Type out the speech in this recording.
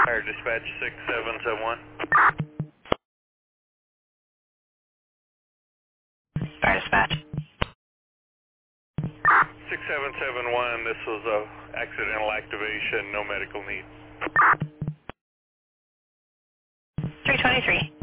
Fire dispatch 6771. Fire dispatch. 6771, this was a accidental activation, no medical need. 323.